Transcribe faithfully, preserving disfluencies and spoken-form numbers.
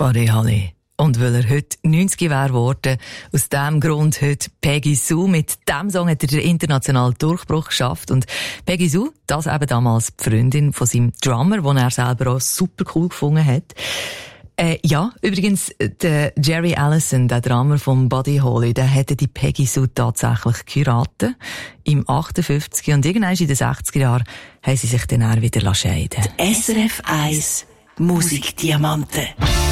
Buddy Holly. Und weil er heute neunzig wäre geworden, aus diesem Grund heute Peggy Sue. Mit diesem Song hat er den internationalen Durchbruch geschafft. Und Peggy Sue, das eben damals die Freundin von seinem Drummer, den er selber auch super cool gefunden hat. Äh, ja, übrigens, der Jerry Allison, der Drummer von Buddy Holly, der hätte die Peggy Sue tatsächlich geheiratet. Im achtundfünfzig und irgendwann in den sechziger Jahren haben sie sich dann auch wieder scheiden lassen. S R F eins Musikdiamanten.